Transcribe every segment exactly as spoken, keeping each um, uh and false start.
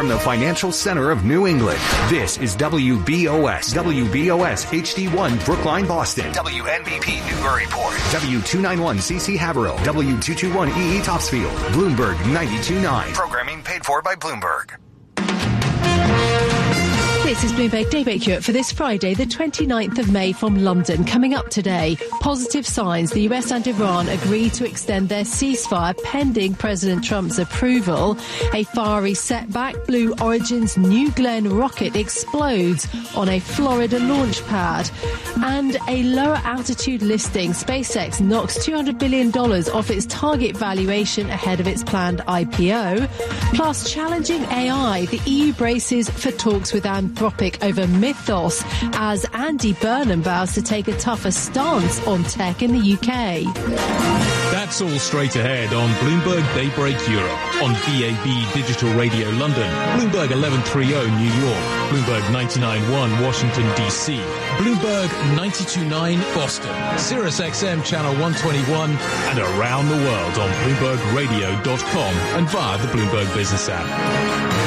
from the financial center of New England. This is W B O S, W B O S H D one Brookline, Boston, W N B P Newburyport, W two ninety-one C C Haverhill, W two twenty-one E E Topsfield, Bloomberg ninety-two point nine. Programming paid for by Bloomberg. This is Bloomberg Daybreak Europe for this Friday, the twenty-ninth of May from London. Coming up today, positive signs. The U S and Iran agree to extend their ceasefire pending President Trump's approval. A fiery setback. Blue Origin's New Glenn rocket explodes on a Florida launch pad. And a lower altitude listing. SpaceX knocks two hundred billion dollars off its target valuation ahead of its planned I P O. Plus, challenging A I. The E U braces for talks with Anthropic over Mythos as Andy Burnham vows to take a tougher stance on tech in the U K. That's all straight ahead on Bloomberg Daybreak Europe, on D A B Digital Radio London, Bloomberg eleven thirty New York, Bloomberg ninety-nine point one Washington, D C, Bloomberg ninety-two point nine Boston, Sirius X M Channel one twenty-one, and around the world on Bloomberg Radio dot com and via the Bloomberg Business app.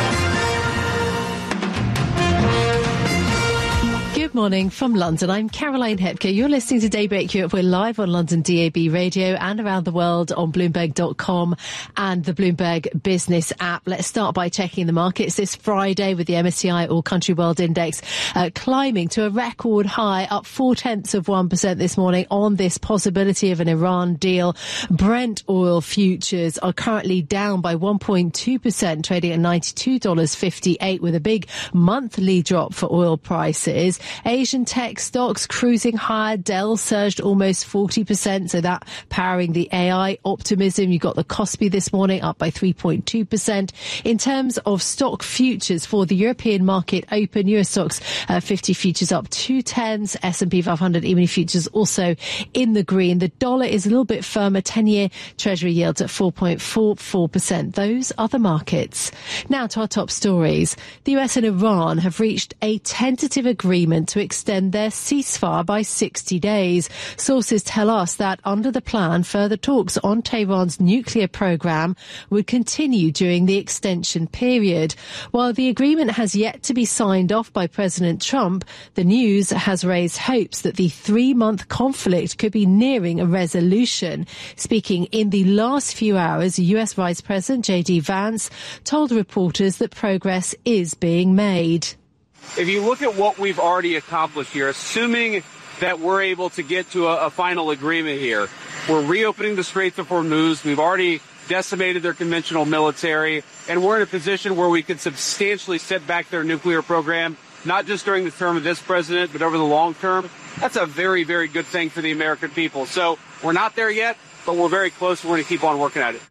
Good morning from London. I'm Caroline Hepker. You're listening to Daybreak Europe. We're live on London D A B Radio and around the world on Bloomberg dot com and the Bloomberg Business app. Let's start by checking the markets this Friday with the M S C I All Country World Index uh, climbing to a record high, up four tenths of one percent this morning on this possibility of an Iran deal. Brent oil futures are currently down by one point two percent, trading at ninety-two dollars fifty-eight with a big monthly drop for oil prices. Asian tech stocks cruising higher. Dell surged almost forty percent, so that powering the A I optimism. You got the Kospi this morning up by three point two percent. In terms of stock futures for the European market open, Euro Stoxx uh, fifty futures up two tenths. S and P five hundred E-mini futures also in the green. The dollar is a little bit firmer. ten-year Treasury yields at four point four four percent. Those are the markets. Now to our top stories. The U S and Iran have reached a tentative agreement to extend their ceasefire by sixty days. Sources tell us that under the plan, further talks on Tehran's nuclear program would continue during the extension period. While the agreement has yet to be signed off by President Trump, the news has raised hopes that the three-month conflict could be nearing a resolution. Speaking in the last few hours, U S Vice President J D Vance told reporters that progress is being made. If you look at what we've already accomplished here, assuming that we're able to get to a, a final agreement here, we're reopening the Straits of Hormuz. We've already decimated their conventional military, and we're in a position where we can substantially set back their nuclear program, not just during the term of this president, but over the long term. That's a very, very good thing for the American people. So we're not there yet, but we're very close. We're going to keep on working at it.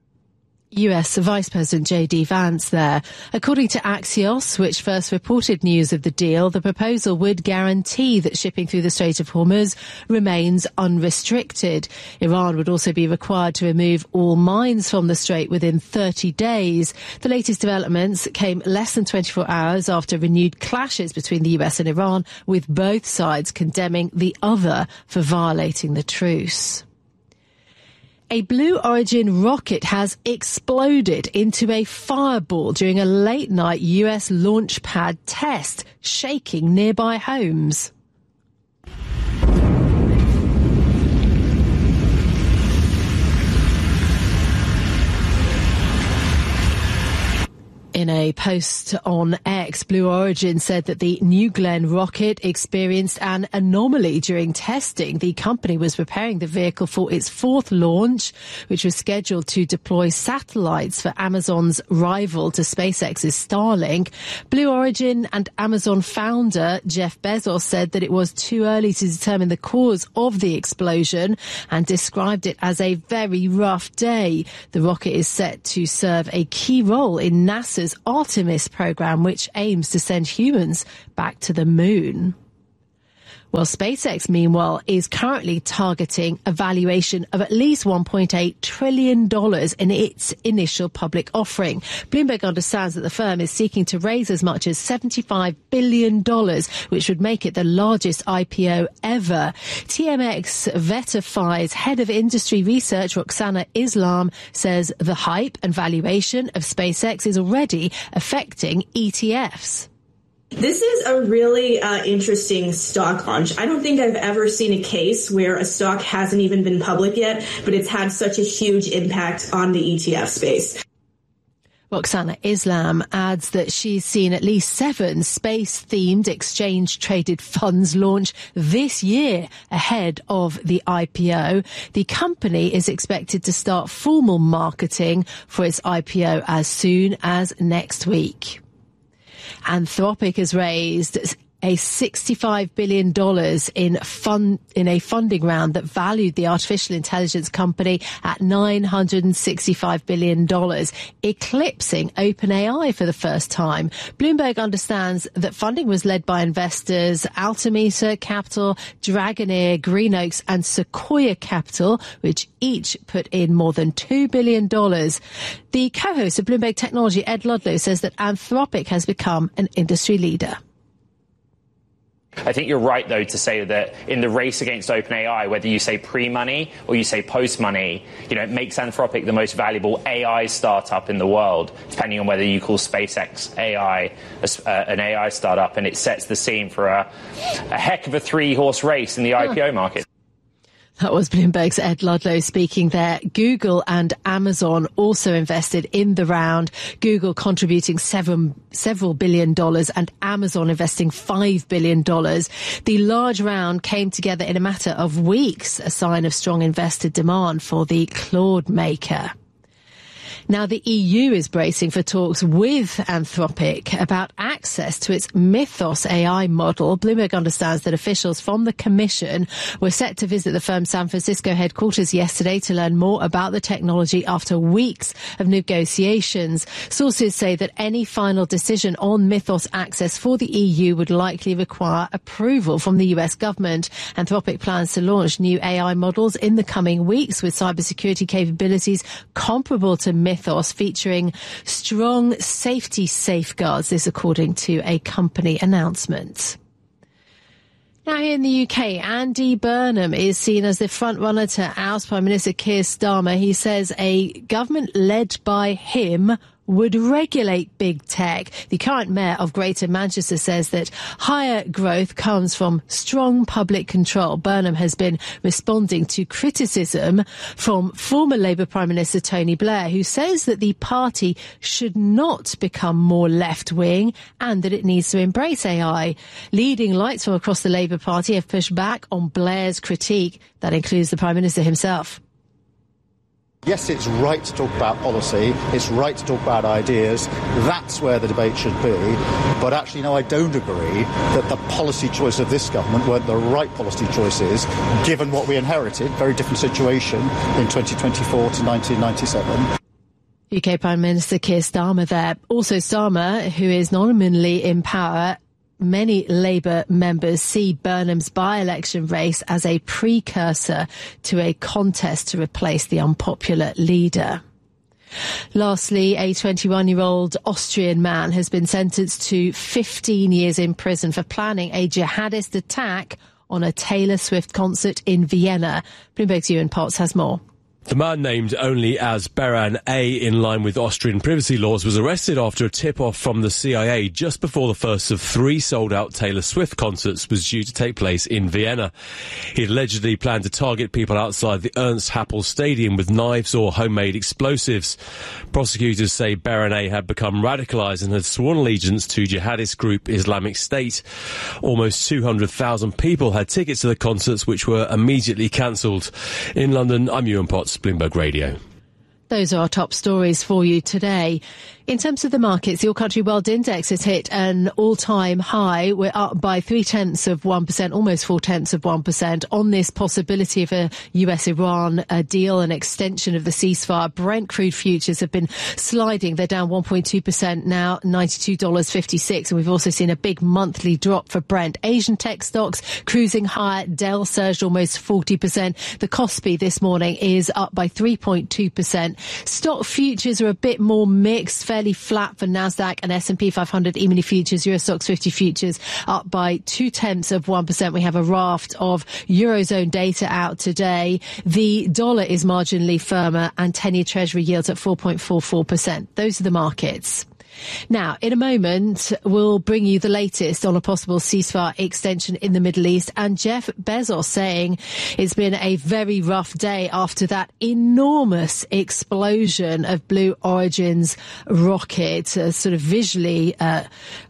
U S Vice President J D Vance there. According to Axios, which first reported news of the deal, the proposal would guarantee that shipping through the Strait of Hormuz remains unrestricted. Iran would also be required to remove all mines from the strait within thirty days. The latest developments came less than twenty-four hours after renewed clashes between the U S and Iran, with both sides condemning the other for violating the truce. A Blue Origin rocket has exploded into a fireball during a late-night U S launch pad test, shaking nearby homes. In a post on X, Blue Origin said that the New Glenn rocket experienced an anomaly during testing. The company was preparing the vehicle for its fourth launch, which was scheduled to deploy satellites for Amazon's rival to SpaceX's Starlink. Blue Origin and Amazon founder Jeff Bezos said that it was too early to determine the cause of the explosion and described it as a very rough day. The rocket is set to serve a key role in NASA's Artemis program, which aims to send humans back to the moon. Well, SpaceX, meanwhile, is currently targeting a valuation of at least one point eight trillion dollars in its initial public offering. Bloomberg understands that the firm is seeking to raise as much as seventy-five billion dollars, which would make it the largest I P O ever. T M X Verify's head of industry research, Roxana Islam, says the hype and valuation of SpaceX is already affecting E T Fs. This is a really uh, interesting stock launch. I don't think I've ever seen a case where a stock hasn't even been public yet, but it's had such a huge impact on the E T F space. Roxana Islam adds that she's seen at least seven space-themed exchange-traded funds launch this year ahead of the I P O. The company is expected to start formal marketing for its I P O as soon as next week. Anthropic has raised a sixty-five billion dollars in fund in a funding round that valued the artificial intelligence company at nine hundred sixty-five billion dollars, eclipsing OpenAI for the first time. Bloomberg understands that funding was led by investors Altimeter Capital, Dragoneer, Green Oaks and Sequoia Capital, which each put in more than two billion dollars. The co-host of Bloomberg Technology, Ed Ludlow, says that Anthropic has become an industry leader. I think you're right, though, to say that in the race against OpenAI, whether you say pre-money or you say post-money, you know, it makes Anthropic the most valuable A I startup in the world, depending on whether you call SpaceX A I uh, an A I startup, and it sets the scene for a, a heck of a three-horse race in the I P O market. That was Bloomberg's Ed Ludlow speaking there. Google and Amazon also invested in the round, Google contributing seven, several billion dollars and Amazon investing five billion dollars. The large round came together in a matter of weeks, a sign of strong investor demand for the Claude maker. Now, the E U is bracing for talks with Anthropic about access to its Mythos A I model. Bloomberg understands that officials from the Commission were set to visit the firm's San Francisco headquarters yesterday to learn more about the technology after weeks of negotiations. Sources say that any final decision on Mythos access for the E U would likely require approval from the U S government. Anthropic plans to launch new A I models in the coming weeks with cybersecurity capabilities comparable to Mythos, featuring strong safety safeguards, this according to a company announcement. Now, here in the U K, Andy Burnham is seen as the front-runner to oust Prime Minister Keir Starmer. He says a government led by him would regulate big tech. The current mayor of Greater Manchester says that higher growth comes from strong public control. Burnham has been responding to criticism from former Labour Prime Minister Tony Blair, who says that the party should not become more left-wing and that it needs to embrace A I. Leading lights from across the Labour Party have pushed back on Blair's critique. That includes the Prime Minister himself. Yes, it's right to talk about policy, it's right to talk about ideas, that's where the debate should be, but actually, no, I don't agree that the policy choice of this government weren't the right policy choices, given what we inherited, very different situation in twenty twenty-four to nineteen ninety-seven. U K Prime Minister Keir Starmer there. Also Starmer, who is nominally in power. Many Labour members see Burnham's by-election race as a precursor to a contest to replace the unpopular leader. Lastly, a twenty-one-year-old Austrian man has been sentenced to fifteen years in prison for planning a jihadist attack on a Taylor Swift concert in Vienna. Bloomberg's Ewan Potts has more. The man, named only as Beran A in line with Austrian privacy laws, was arrested after a tip-off from the C I A just before the first of three sold-out Taylor Swift concerts was due to take place in Vienna. He allegedly planned to target people outside the Ernst Happel Stadium with knives or homemade explosives. Prosecutors say Beran A had become radicalised and had sworn allegiance to jihadist group Islamic State. Almost two hundred thousand people had tickets to the concerts, which were immediately cancelled. In London, I'm Ewan Potts, Bloomberg Radio. Those are our top stories for you today. In terms of the markets, the All Country World Index has hit an all-time high. We're up by three-tenths of one percent, almost four-tenths of one percent on this possibility of a U S Iran uh, deal, an extension of the ceasefire. Brent crude futures have been sliding. They're down one point two percent now, ninety-two dollars fifty-six. And we've also seen a big monthly drop for Brent. Asian tech stocks cruising higher. Dell surged almost forty percent. The Kospi this morning is up by three point two percent. Stock futures are a bit more mixed, fairly flat for Nasdaq and S and P five hundred E-mini futures. Euro Stoxx fifty futures up by two-tenths of one percent. We have a raft of Eurozone data out today. The dollar is marginally firmer and ten-year Treasury yields at four point four four percent. Those are the markets. Now, in a moment, we'll bring you the latest on a possible ceasefire extension in the Middle East, and Jeff Bezos saying it's been a very rough day after that enormous explosion of Blue Origin's rocket, uh, sort of visually uh,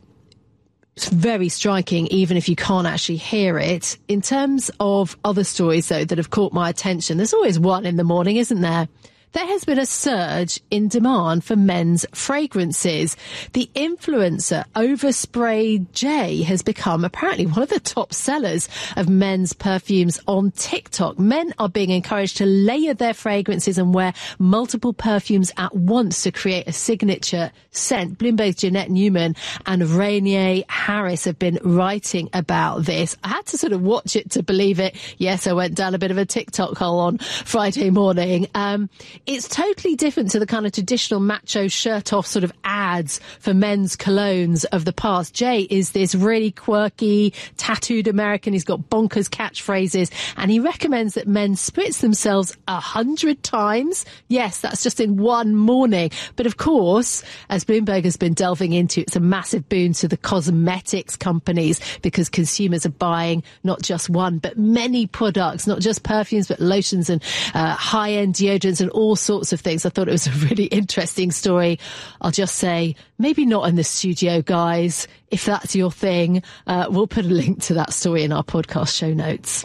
it's very striking, even if you can't actually hear it. In terms of other stories, though, that have caught my attention, there's always one in the morning, isn't there? There has been a surge in demand for men's fragrances. The influencer Overspray J has become apparently one of the top sellers of men's perfumes on TikTok. Men are being encouraged to layer their fragrances and wear multiple perfumes at once to create a signature scent. Bloomberg's Jeanette Newman and Rainier Harris have been writing about this. I had to sort of watch it to believe it. Yes, I went down a bit of a TikTok hole on Friday morning. Um, It's totally different to the kind of traditional macho shirt-off sort of ads for men's colognes of the past. Jay is this really quirky, tattooed American. He's got bonkers catchphrases, and he recommends that men spritz themselves a hundred times. Yes, that's just in one morning. But of course, as Bloomberg has been delving into, it's a massive boon to the cosmetics companies because consumers are buying not just one, but many products, not just perfumes, but lotions and uh, high-end deodorants and all sorts of things. I thought it was a really interesting story. I'll just say, maybe not in the studio, guys. If that's your thing, uh, we'll put a link to that story in our podcast show notes.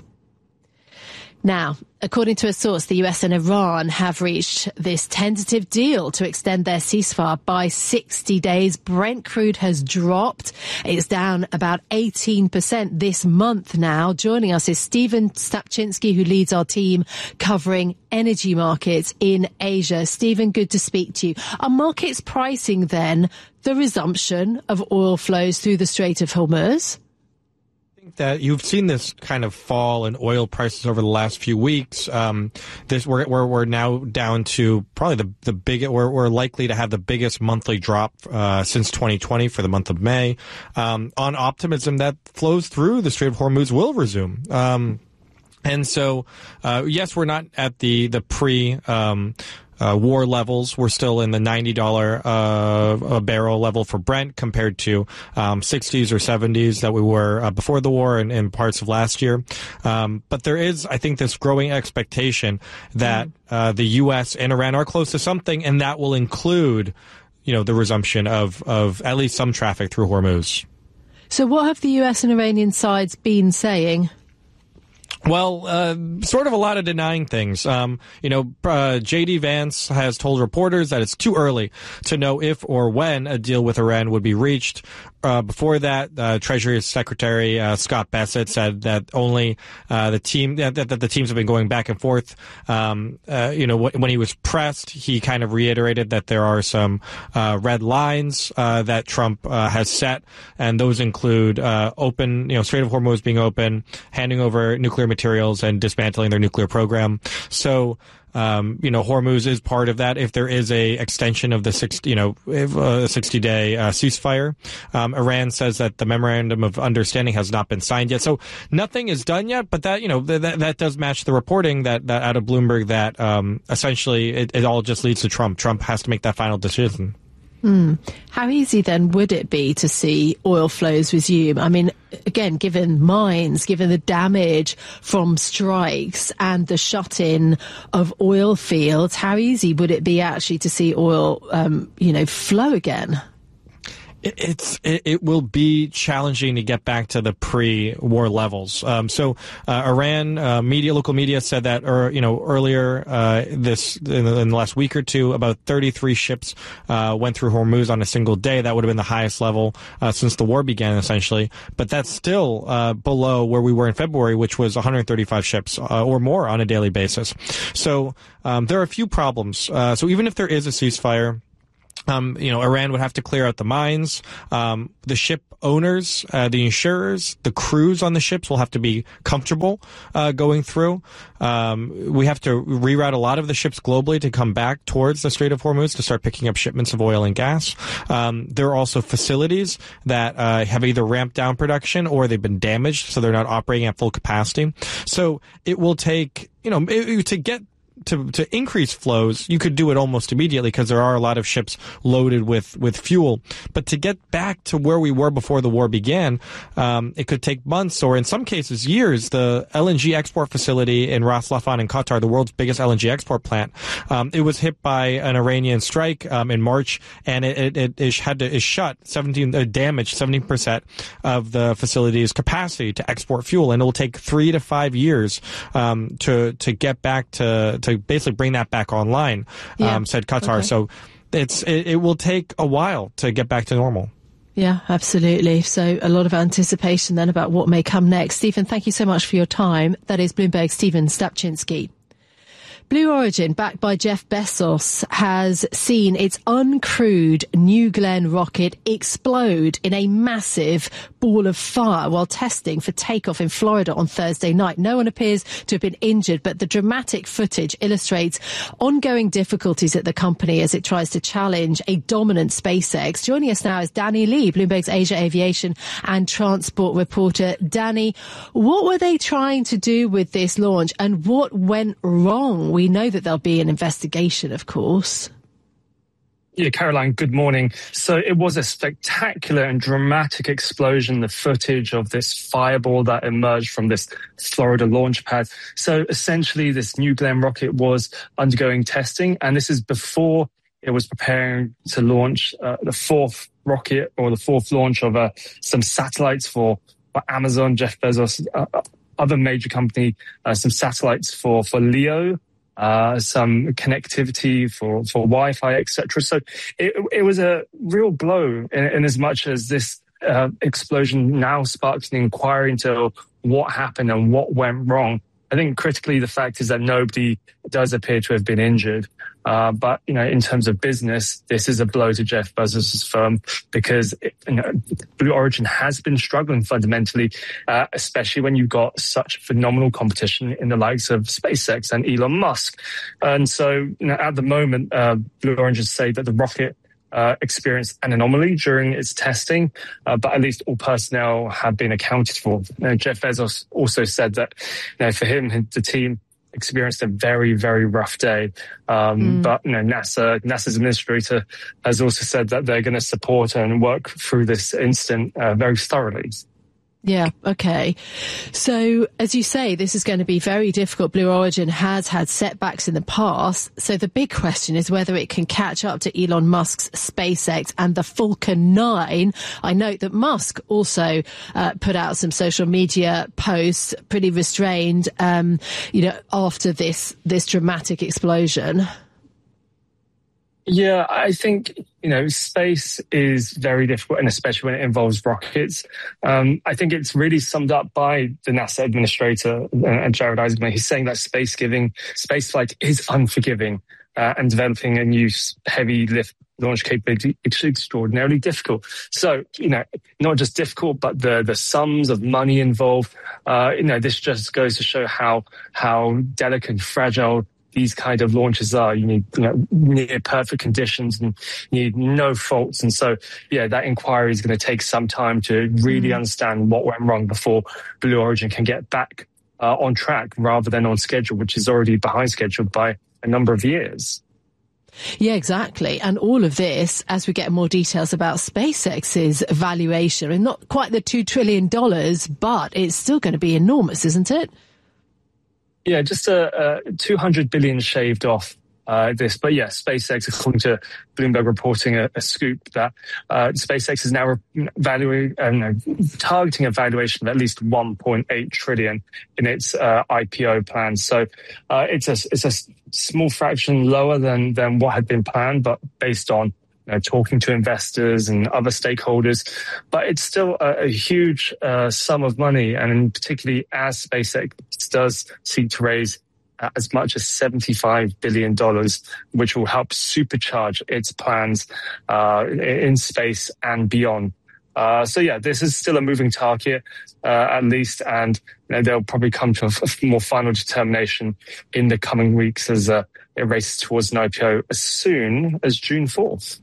Now, according to a source, the U S and Iran have reached this tentative deal to extend their ceasefire by sixty days. Brent crude has dropped. It's down about eighteen percent this month now. Joining us is Stephen Stapczynski, who leads our team covering energy markets in Asia. Stephen, good to speak to you. Are markets pricing then the resumption of oil flows through the Strait of Hormuz? That you've seen this kind of fall in oil prices over the last few weeks. Um, this we're, we're we're now down to probably the the big. We're we're likely to have the biggest monthly drop uh, since twenty twenty for the month of May. Um, on optimism that flows through the Strait of Hormuz will resume. Um, and so, uh, yes, we're not at the the pre. Um, Uh, war levels. We're still in the ninety dollars uh, a barrel level for Brent compared to um, sixties or seventies that we were uh, before the war and, and parts of last year. Um, but there is, I think, this growing expectation that uh, the U S and Iran are close to something, and that will include, you know, the resumption of, of at least some traffic through Hormuz. So what have the U S and Iranian sides been saying? Well, uh, sort of a lot of denying things. Um, you know, uh, J D Vance has told reporters that it's too early to know if or when a deal with Iran would be reached. Uh, before that, uh, Treasury Secretary uh, Scott Bessent said that only uh, the team that, that the teams have been going back and forth. Um, uh, you know, wh- when he was pressed, he kind of reiterated that there are some uh, red lines uh, that Trump uh, has set, and those include uh, open, you know, Strait of Hormuz being open, handing over nuclear materials, and dismantling their nuclear program. So. Um, you know, Hormuz is part of that. If there is a extension of the six, you know, if, uh, a sixty day uh, ceasefire, um, Iran says that the memorandum of understanding has not been signed yet. So nothing is done yet. But that, you know, th- that that does match the reporting that, that out of Bloomberg that um, essentially it, it all just leads to Trump. Trump has to make that final decision. Mm. How easy then would it be to see oil flows resume? I mean, again, given mines, given the damage from strikes and the shut-in of oil fields, how easy would it be actually to see oil, um, you know, flow again? It's it, it will be challenging to get back to the pre-war levels. Um, so uh, Iran uh, media, local media said that, or you know, earlier uh, this in the, in the last week or two, about thirty-three ships uh, went through Hormuz on a single day. That would have been the highest level uh, since the war began, essentially. But that's still uh, below where we were in February, which was one hundred thirty-five ships uh, or more on a daily basis. So um, there are a few problems. Uh, so even if there is a ceasefire, Um, you know, Iran would have to clear out the mines. Um, the ship owners, uh, the insurers, the crews on the ships will have to be comfortable uh, going through. Um, we have to reroute a lot of the ships globally to come back towards the Strait of Hormuz to start picking up shipments of oil and gas. Um, there are also facilities that uh, have either ramped down production or they've been damaged, so they're not operating at full capacity. So it will take, you know, it, to get To, to increase flows, you could do it almost immediately because there are a lot of ships loaded with, with fuel. But to get back to where we were before the war began, um, it could take months or in some cases years. The L N G export facility in Ras Laffan in Qatar, the world's biggest L N G export plant, um, it was hit by an Iranian strike um, in March, and it, it, it is had to is shut seventeen uh, damaged seventeen percent of the facility's capacity to export fuel, and it will take three to five years um, to to get back to to basically bring that back online, yeah. um, said Qatar. Okay. So it's it, it will take a while to get back to normal. Yeah, absolutely. So a lot of anticipation then about what may come next. Stephen, thank you so much for your time. That is Bloomberg's Stephen Stapczynski. Blue Origin, backed by Jeff Bezos, has seen its uncrewed New Glenn rocket explode in a massive ball of fire while testing for takeoff in Florida on Thursday night. No one appears to have been injured, but the dramatic footage illustrates ongoing difficulties at the company as it tries to challenge a dominant SpaceX. Joining us now is Danny Lee, Bloomberg's Asia Aviation and Transport reporter. Danny, what were they trying to do with this launch and what went wrong? We know that there'll be an investigation, of course. Yeah, Caroline, good morning. So it was a spectacular and dramatic explosion, the footage of this fireball that emerged from this Florida launch pad. So essentially, this New Glenn rocket was undergoing testing, and this is before it was preparing to launch uh, the fourth rocket or the fourth launch of uh, some satellites for, for Amazon, Jeff Bezos, uh, other major company, uh, some satellites for, for Leo, Uh, some connectivity for, for Wi-Fi, et cetera. So it, it was a real blow in, in as much as this uh, explosion now sparks an inquiry into what happened and what went wrong. I think critically the fact is that nobody does appear to have been injured. Uh, but, you know, in terms of business, this is a blow to Jeff Bezos' firm because, it, you know, Blue Origin has been struggling fundamentally, uh, especially when you've got such phenomenal competition in the likes of SpaceX and Elon Musk. And so, you know, at the moment, uh, Blue Origin say that the rocket Uh, experienced an anomaly during its testing, uh, but at least all personnel have been accounted for. You know, Jeff Bezos also said that, you know, for him, the team experienced a very, very rough day. Um, mm. But, you know, NASA, NASA's administrator has also said that they're going to support and work through this incident uh, very thoroughly. Yeah, okay. So, as you say, this is going to be very difficult. Blue Origin has had setbacks in the past. So the big question is whether it can catch up to Elon Musk's SpaceX and the Falcon nine. I note that Musk also uh, put out some social media posts, pretty restrained, um, you know, after this, this dramatic explosion. Yeah, I think, you know, space is very difficult, and especially when it involves rockets. Um, I think it's really summed up by the NASA administrator, uh, Jared Isaacman. He's saying that space giving, space flight is unforgiving, uh, and developing a new heavy lift launch capability is extraordinarily difficult. So, you know, not just difficult, but the, the sums of money involved, uh, you know, this just goes to show how, how delicate and fragile these kind of launches are. You need, you know, near perfect conditions and you need no faults. And so, yeah, that inquiry is going to take some time to really mm. understand what went wrong before Blue Origin can get back uh, on track rather than on schedule, which is already behind schedule by a number of years. Yeah, exactly. And all of this, as we get more details about SpaceX's valuation, and not quite the two trillion dollars, but it's still going to be enormous, isn't it? Yeah, just a, a two hundred billion shaved off uh, this. But yeah, SpaceX, according to Bloomberg reporting a, a scoop that uh, SpaceX is now valuing, uh, targeting a valuation of at least one point eight trillion in its uh, I P O plans. So uh, it's a it's a small fraction lower than than what had been planned, but based on You know, talking to investors and other stakeholders, but it's still a, a huge uh, sum of money, and particularly as SpaceX does seek to raise uh, as much as seventy-five billion dollars, which will help supercharge its plans uh, in space and beyond. Uh, so yeah, this is still a moving target, uh, at least, and you know, they'll probably come to a, a more final determination in the coming weeks as uh, it races towards an I P O as soon as June fourth.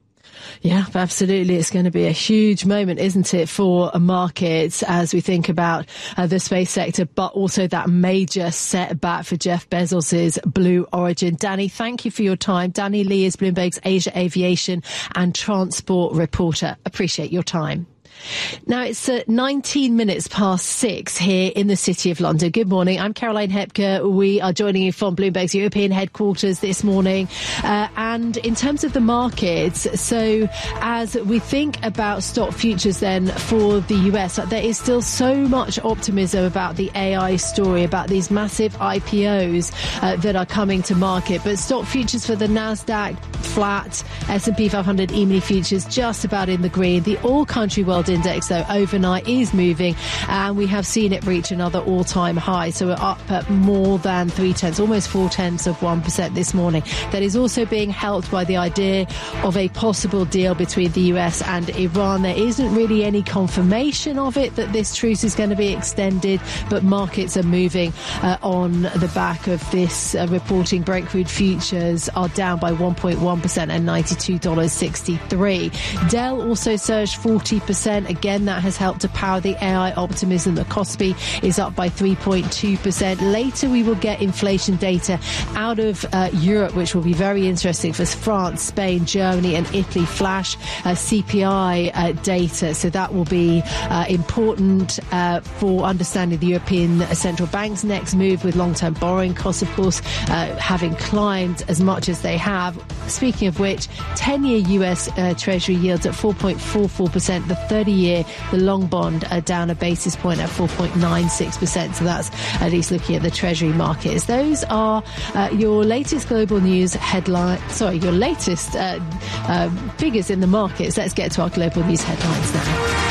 Yeah, absolutely. It's going to be a huge moment, isn't it, for markets as we think about uh, the space sector, but also that major setback for Jeff Bezos's Blue Origin. Danny, thank you for your time. Danny Lee is Bloomberg's Asia Aviation and Transport reporter. Appreciate your time. Now it's uh, nineteen minutes past six here in the City of London. Good morning. I'm Caroline Hepker. We are joining you from Bloomberg's European headquarters this morning. Uh, and in terms of the markets, so as we think about stock futures then for the U S, there is still so much optimism about the A I story, about these massive I P Os uh, that are coming to market. But stock futures for the NASDAQ flat, S and P five hundred E-mini futures just about in the green. The all-country world index, though, overnight is moving, and we have seen it reach another all-time high. So we're up at more than three tenths, almost four tenths of one percent this morning. That is also being helped by the idea of a possible deal between the U S and Iran. There isn't really any confirmation of it that this truce is going to be extended, but markets are moving uh, on the back of this uh, reporting. Brent crude futures are down by one point one percent and ninety-two dollars and sixty-three cents. Dell also surged forty percent. Again, that has helped to power the A I optimism. The Kospi is up by three point two percent. Later, we will get inflation data out of uh, Europe, which will be very interesting for France, Spain, Germany and Italy. Flash uh, C P I uh, data. So that will be uh, important uh, for understanding the European Central Bank's next move, with long-term borrowing costs, of course, uh, having climbed as much as they have. Speaking of which, ten-year U S uh, Treasury yields at four point four four percent. The thirty-year, the long bond, uh, down a basis point at four point nine six percent. So that's at least looking at the Treasury markets. Those are uh, your latest global news headline. Sorry, your latest uh, uh, figures in the markets. Let's get to our global news headlines now.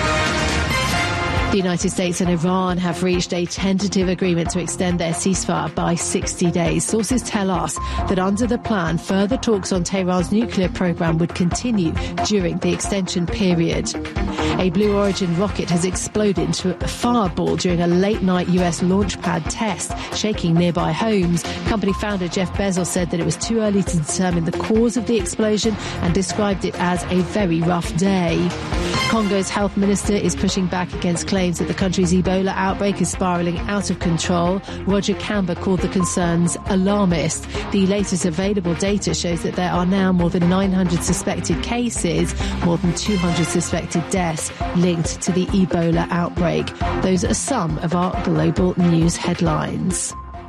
The United States and Iran have reached a tentative agreement to extend their ceasefire by sixty days. Sources tell us that under the plan, further talks on Tehran's nuclear program would continue during the extension period. A Blue Origin rocket has exploded into a fireball during a late-night U S launch pad test, shaking nearby homes. Company founder Jeff Bezos said that it was too early to determine the cause of the explosion and described it as a very rough day. Congo's health minister is pushing back against claims that the country's Ebola outbreak is spiralling out of control. Roger Kamba called the concerns alarmist. The latest available data shows that there are now more than nine hundred suspected cases, more than two hundred suspected deaths linked to the Ebola outbreak. Those are some of our global news headlines.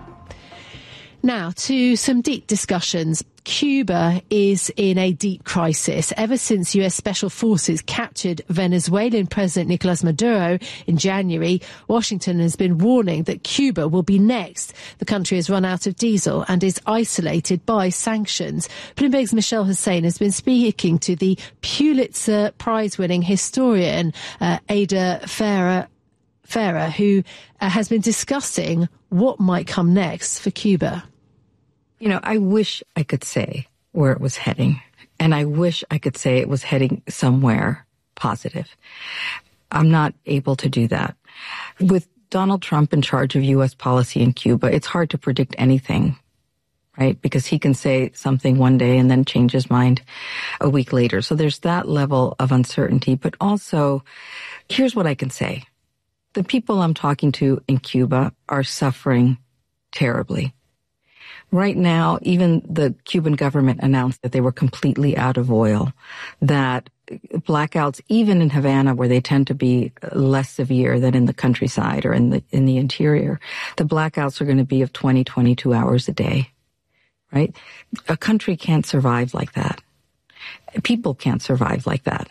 Now to some deep discussions. Cuba is in a deep crisis. Ever since U S special forces captured Venezuelan President Nicolas Maduro in January, Washington has been warning that Cuba will be next. The country has run out of diesel and is isolated by sanctions. Bloomberg's Michelle Hussein has been speaking to the Pulitzer Prize-winning historian uh, Ada Farah, Farah, who uh, has been discussing what might come next for Cuba. You know, I wish I could say where it was heading, and I wish I could say it was heading somewhere positive. I'm not able to do that. With Donald Trump in charge of U S policy in Cuba, it's hard to predict anything, right? Because he can say something one day and then change his mind a week later. So there's that level of uncertainty. But also, here's what I can say. The people I'm talking to in Cuba are suffering terribly. Right now, even the Cuban government announced that they were completely out of oil, that blackouts, even in Havana, where they tend to be less severe than in the countryside or in the in the interior, the blackouts are going to be of twenty, twenty-two hours a day. right? A country can't survive like that. People can't survive like that.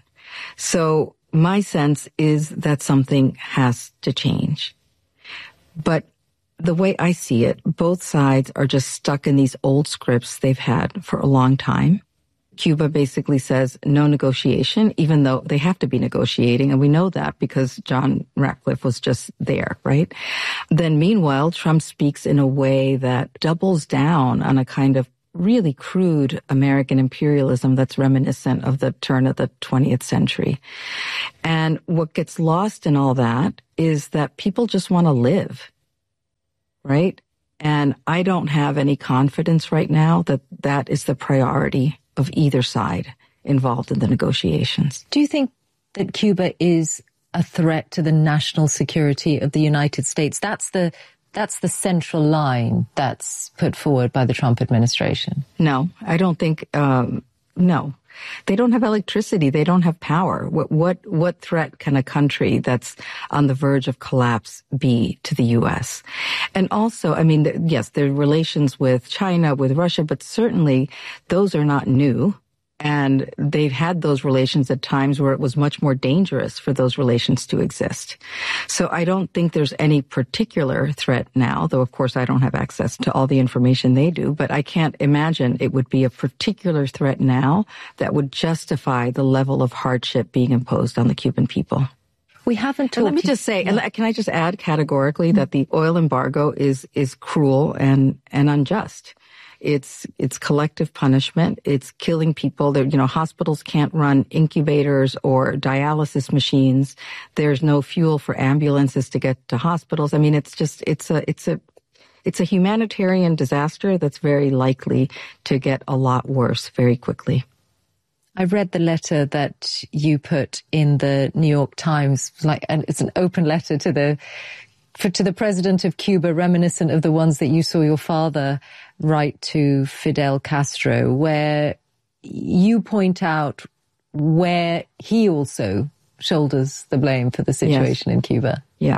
So my sense is that something has to change. But the way I see it, both sides are just stuck in these old scripts they've had for a long time. Cuba basically says no negotiation, even though they have to be negotiating, and we know that because John Ratcliffe was just there, right? Then meanwhile, Trump speaks in a way that doubles down on a kind of really crude American imperialism that's reminiscent of the turn of the twentieth century. And what gets lost in all that is that people just want to live, right? And I don't have any confidence right now that that is the priority of either side involved in the negotiations. Do you think that Cuba is a threat to the national security of the United States? That's the that's the central line that's put forward by the Trump administration. No, I don't think, um, no. They don't have electricity. They don't have power. What, what, what threat can a country that's on the verge of collapse be to the U S? And also, I mean, yes, there are relations with China, with Russia, but certainly those are not new. And they've had those relations at times where it was much more dangerous for those relations to exist. So I don't think there's any particular threat now, though of course I don't have access to all the information they do, but I can't imagine it would be a particular threat now that would justify the level of hardship being imposed on the Cuban people. We haven't talked... And let me just say, yeah. and can I just add categorically mm-hmm. that the oil embargo is, is cruel and, and unjust. It's, it's collective punishment. It's killing people. There, you know, hospitals can't run incubators or dialysis machines. There's no fuel for ambulances to get to hospitals. I mean, it's just, it's a, it's a, it's a humanitarian disaster that's very likely to get a lot worse very quickly. I read the letter that you put in the New York Times, like, and it's an open letter to the, for, to the president of Cuba, reminiscent of the ones that you saw your father write to Fidel Castro, where you point out where he also shoulders the blame for the situation yes. in Cuba. Yeah.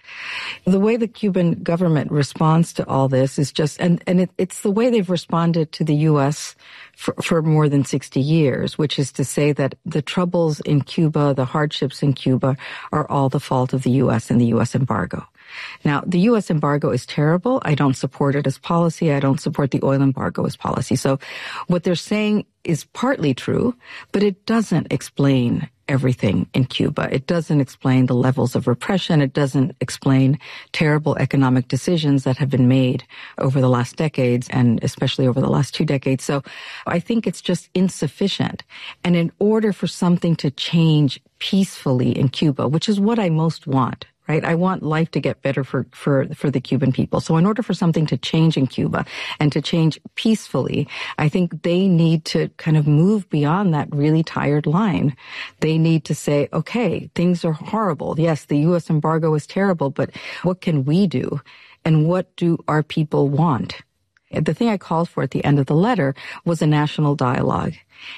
The way the Cuban government responds to all this is just, and, and it, it's the way they've responded to the U S for, for more than sixty years, which is to say that the troubles in Cuba, the hardships in Cuba are all the fault of the U S and the U S embargo. Now, the U S embargo is terrible. I don't support it as policy. I don't support the oil embargo as policy. So what they're saying is partly true, but it doesn't explain everything in Cuba. It doesn't explain the levels of repression. It doesn't explain terrible economic decisions that have been made over the last decades and especially over the last two decades. So I think it's just insufficient. And in order for something to change peacefully in Cuba, which is what I most want, right? I want life to get better for, for, for the Cuban people. So in order for something to change in Cuba and to change peacefully, I think they need to kind of move beyond that really tired line. They need to say, okay, things are horrible. Yes, the U S embargo is terrible, but what can we do? And what do our people want? The thing I called for at the end of the letter was a national dialogue.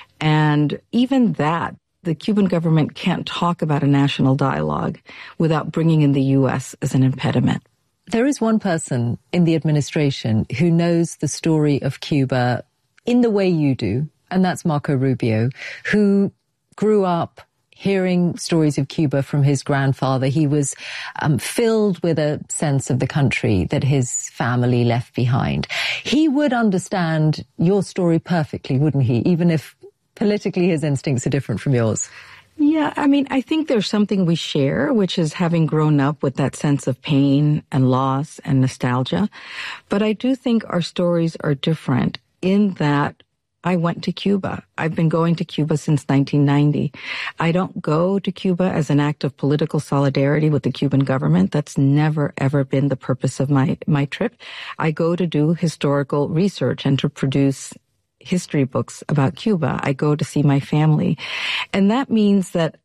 And even that, the Cuban government can't talk about a national dialogue without bringing in the U S as an impediment. There is one person in the administration who knows the story of Cuba in the way you do, and that's Marco Rubio, who grew up hearing stories of Cuba from his grandfather. He was um, filled with a sense of the country that his family left behind. He would understand your story perfectly, wouldn't he? Even if politically his instincts are different from yours. Yeah, I mean, I think there's something we share, which is having grown up with that sense of pain and loss and nostalgia. But I do think our stories are different in that I went to Cuba. I've been going to Cuba since nineteen ninety. I don't go to Cuba as an act of political solidarity with the Cuban government. That's never, ever been the purpose of my, my trip. I go to do historical research and to produce history books about Cuba. I go to see my family. And that means that,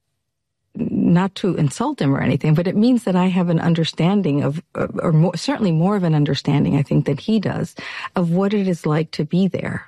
not to insult him or anything, but it means that I have an understanding of, or more, certainly more of an understanding, I think, than he does, of what it is like to be there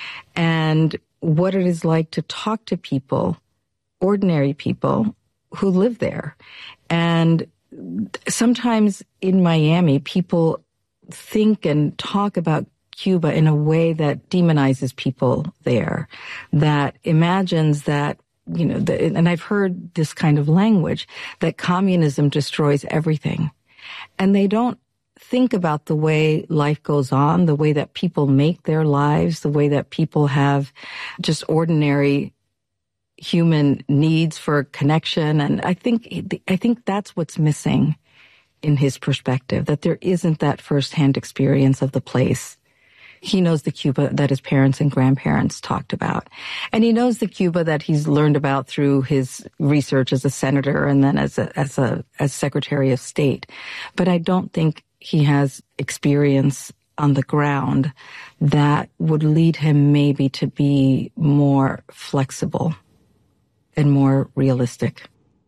and what it is like to talk to people, ordinary people who live there. And sometimes in Miami, people think and talk about Cuba in a way that demonizes people there, that imagines that, you know, the, and I've heard this kind of language, that communism destroys everything. And they don't think about the way life goes on, the way that people make their lives, the way that people have just ordinary human needs for connection. And I think, I think that's what's missing in his perspective, that there isn't that firsthand experience of the place. He knows the Cuba that his parents and grandparents talked about. And he knows the Cuba that he's learned about through his research as a senator and then as a, as a, as Secretary of State. But I don't think he has experience on the ground that would lead him maybe to be more flexible and more realistic.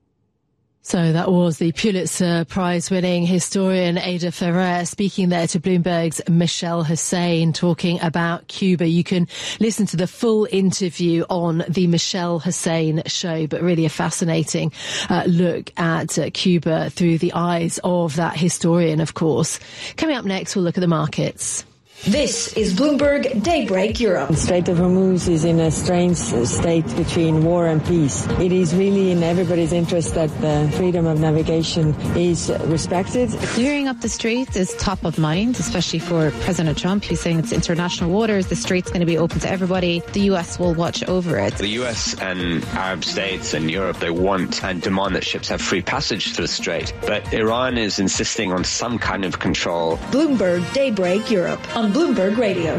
So that was the Pulitzer Prize-winning historian Ada Ferrer speaking there to Bloomberg's Michelle Hussein, talking about Cuba. You can listen to the full interview on the Michelle Hussein show, but really a fascinating uh, look at uh, Cuba through the eyes of that historian, of course. Coming up next, we'll look at the markets. This is Bloomberg Daybreak Europe. The Strait of Hormuz is in a strange state between war and peace. It is really in everybody's interest that the freedom of navigation is respected. Clearing up the strait is top of mind, especially for President Trump. He's saying it's international waters. The strait's going to be open to everybody. The U S will watch over it. The U S and Arab states and Europe, they want and demand that ships have free passage through the strait. But Iran is insisting on some kind of control. Bloomberg Daybreak Europe on Bloomberg Radio.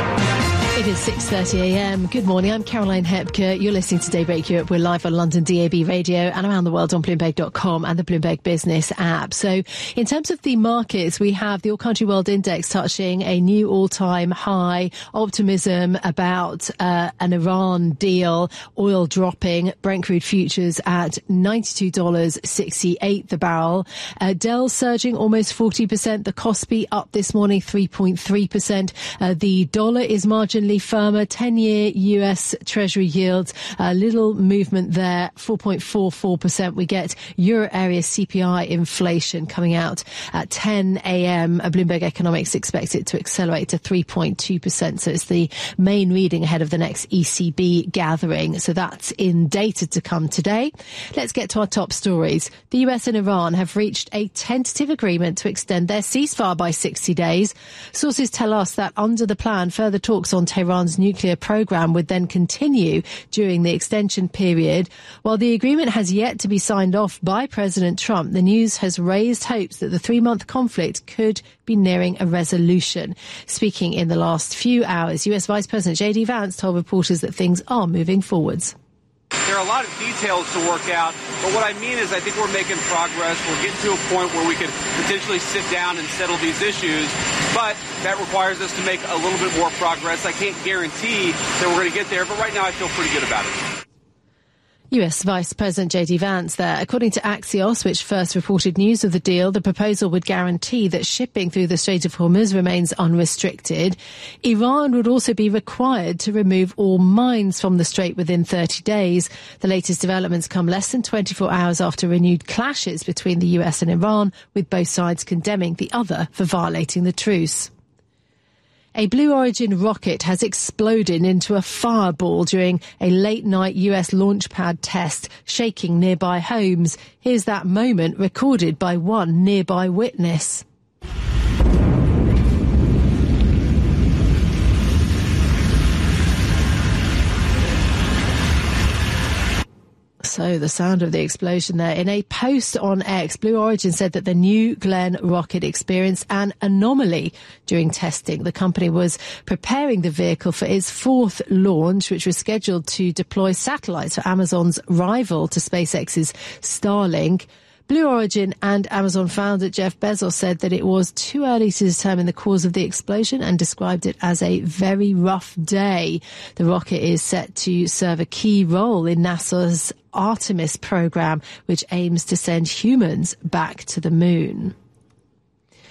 It is six thirty a m. Good morning. I'm Caroline Hepker. You're listening to Daybreak Europe. We're live on London D A B radio and around the world on Bloomberg dot com and the Bloomberg Business app. So in terms of the markets, we have the All Country World Index touching a new all-time high, optimism about uh, an Iran deal, oil dropping, Brent crude futures at ninety-two dollars and sixty-eight cents the barrel. Uh, Dell surging almost forty percent. The Kospi up this morning three point three percent. Uh, the dollar is marginally firmer. ten-year U S Treasury yields, a little movement there, four point four four percent. We get Euro area C P I inflation coming out at ten a m Bloomberg Economics expects it to accelerate to three point two percent. So it's the main reading ahead of the next E C B gathering. So that's in data to come today. Let's get to our top stories. The U S and Iran have reached a tentative agreement to extend their ceasefire by sixty days. Sources tell us that under the plan, further talks on Tehran's nuclear program would then continue during the extension period. While the agreement has yet to be signed off by President Trump, the news has raised hopes that the three-month conflict could be nearing a resolution. Speaking in the last few hours, U S Vice President J D Vance told reporters that things are moving forwards. There are a lot of details to work out, but what I mean is I think we're making progress. We're getting to a point where we could potentially sit down and settle these issues, but that requires us to make a little bit more progress. I can't guarantee that we're going to get there, but right now I feel pretty good about it. U S Vice President J D Vance there. According to Axios, which first reported news of the deal, the proposal would guarantee that shipping through the Strait of Hormuz remains unrestricted. Iran would also be required to remove all mines from the strait within thirty days. The latest developments come less than twenty-four hours after renewed clashes between the U S and Iran, with both sides condemning the other for violating the truce. A Blue Origin rocket has exploded into a fireball during a late-night U S launch pad test, shaking nearby homes. Here's that moment recorded by one nearby witness. So the sound of the explosion there. In a post on X, Blue Origin said that the New Glenn rocket experienced an anomaly during testing. The company was preparing the vehicle for its fourth launch, which was scheduled to deploy satellites for Amazon's rival to SpaceX's Starlink. Blue Origin and Amazon founder Jeff Bezos said that it was too early to determine the cause of the explosion and described it as a very rough day. The rocket is set to serve a key role in NASA's Artemis program, which aims to send humans back to the moon.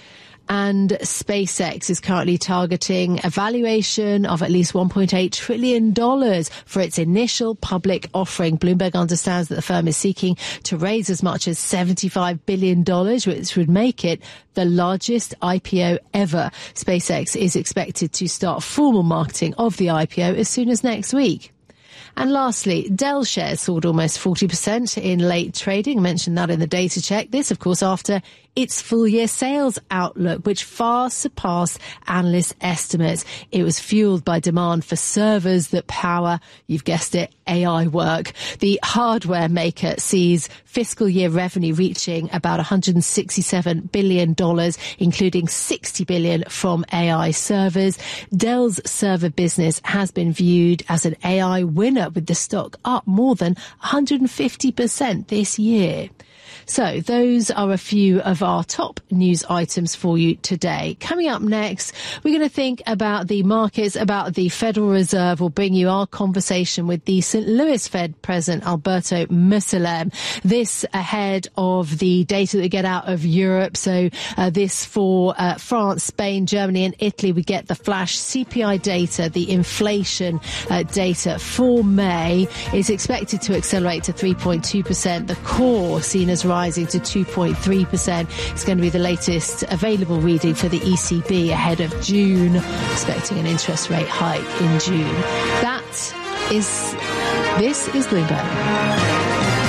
And SpaceX is currently targeting a valuation of at least one point eight trillion dollars for its initial public offering. Bloomberg understands that the firm is seeking to raise as much as seventy-five billion dollars, which would make it the largest I P O ever. SpaceX is expected to start formal marketing of the I P O as soon as next week. And lastly, Dell shares soared almost forty percent in late trading. I mentioned that in the data check. This, of course, after its full-year sales outlook, which far surpassed analyst estimates. It was fueled by demand for servers that power, you've guessed it, A I work. The hardware maker sees fiscal year revenue reaching about one hundred sixty-seven billion dollars, including sixty billion dollars from A I servers. Dell's server business has been viewed as an A I winner, with the stock up more than one hundred fifty percent this year. So those are a few of our top news items for you today. Coming up next, we're going to think about the markets, about the Federal Reserve. We'll bring you our conversation with the Saint Louis Fed President, Alberto Mussolem. This ahead of the data that we get out of Europe. So uh, this for uh, France, Spain, Germany and Italy. We get the flash C P I data, the inflation uh, data for May is expected to accelerate to three point two percent. The core seen as rising to two point three percent. It's going to be the latest available reading for the E C B ahead of June, expecting an interest rate hike in June. That is, this is Bloomberg.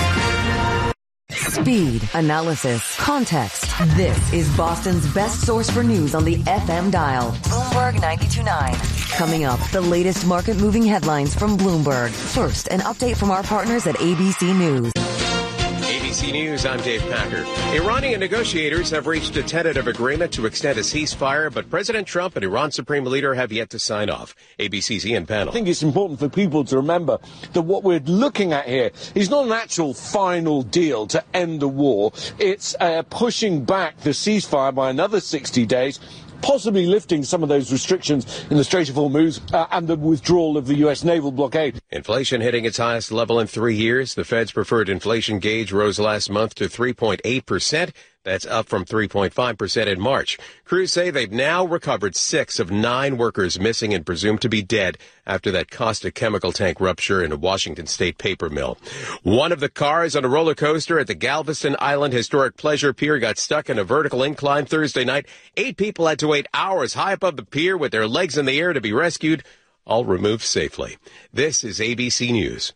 Speed, analysis, context. This is Boston's best source for news on the F M dial. Bloomberg ninety-two point nine. Coming up, the latest market-moving headlines from Bloomberg. First, an update from our partners at A B C News. A B C News, I'm Dave Packer. Iranian negotiators have reached a tentative agreement to extend a ceasefire, but President Trump and Iran's supreme leader have yet to sign off. A B C's Ian Pannell. I think it's important for people to remember that what we're looking at here is not an actual final deal to end the war. It's uh, pushing back the ceasefire by another sixty days, possibly lifting some of those restrictions in the Strait of Hormuz uh, and the withdrawal of the U S naval blockade. Inflation hitting its highest level in three years. The Fed's preferred inflation gauge rose last month to three point eight percent. That's up from three point five percent in March. Crews say they've now recovered six of nine workers missing and presumed to be dead after that caustic chemical tank rupture in a Washington state paper mill. One of the cars on a roller coaster at the Galveston Island Historic Pleasure Pier got stuck in a vertical incline Thursday night. Eight people had to wait hours high above the pier with their legs in the air to be rescued, all removed safely. This is A B C News.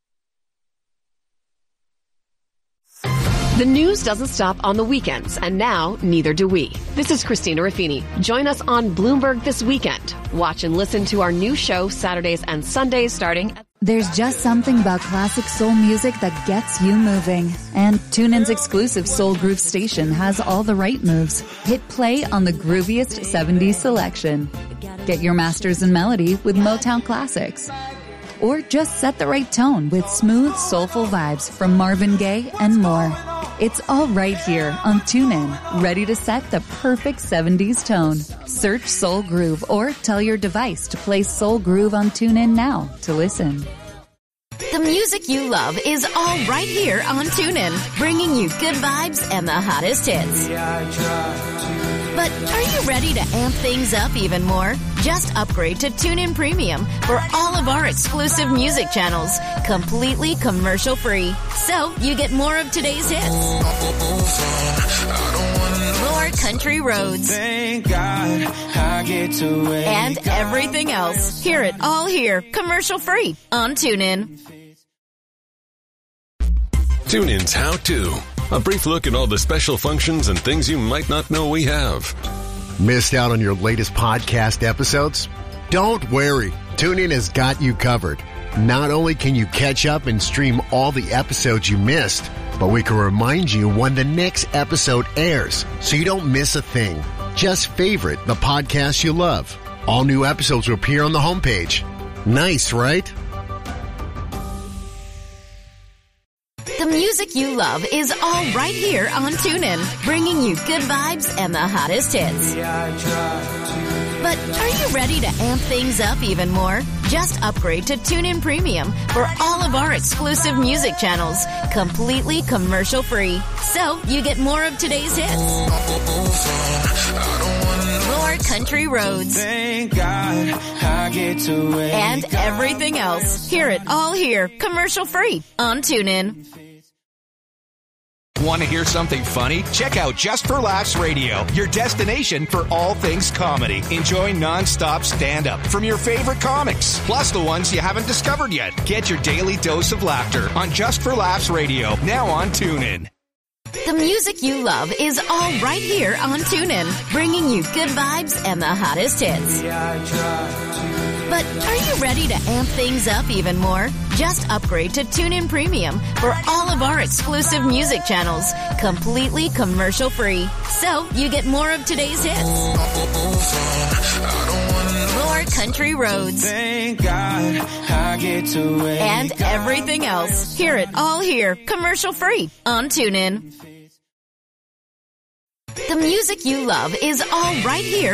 The news doesn't stop on the weekends, and now neither do we. This is Christina Ruffini. Join us on Bloomberg This Weekend. Watch and listen to our new show Saturdays and Sundays starting at... There's just something about classic soul music that gets you moving. And TuneIn's exclusive Soul Groove station has all the right moves. Hit play on the grooviest seventies selection. Get your masters in melody with Motown classics. Or just set the right tone with smooth, soulful vibes from Marvin Gaye and more. It's all right here on TuneIn, ready to set the perfect seventies tone. Search Soul Groove or tell your device to play Soul Groove on TuneIn now to listen. The music you love is all right here on TuneIn, bringing you good vibes and the hottest hits. But are you ready to amp things up even more? Just upgrade to TuneIn Premium for all of our exclusive music channels, completely commercial free. So you get more of today's hits, more country roads, Thank God I get to and everything else. Hear it all here, commercial free on TuneIn. TuneIn's How To. A brief look at all the special functions and things you might not know we have. Missed out on your latest podcast episodes? Don't worry. TuneIn has got you covered. Not only can you catch up and stream all the episodes you missed, but we can remind you when the next episode airs so you don't miss a thing. Just favorite the podcast you love. All new episodes will appear on the homepage. Nice, right? The music you love is all right here on TuneIn, bringing you good vibes and the hottest hits. But are you ready to amp things up even more? Just upgrade to TuneIn Premium for all of our exclusive music channels, completely commercial free. So you get more of today's hits, more country roads, Thank God I get to wake and everything else. Hear it all here, commercial free on TuneIn. Want to hear something funny? Check out Just for Laughs Radio, your destination for all things comedy. Enjoy non-stop stand-up from your favorite comics, plus the ones you haven't discovered yet. Get your daily dose of laughter on Just for Laughs Radio, now on TuneIn. The music you love is all right here on TuneIn, bringing you good vibes and the hottest hits. But are you ready to amp things up even more? Just upgrade to TuneIn Premium for all of our exclusive music channels, completely commercial free. So you get more of today's hits, more country roads, Thank God I get to wake and everything else. Hear it all here, commercial free on TuneIn. The music you love is all right here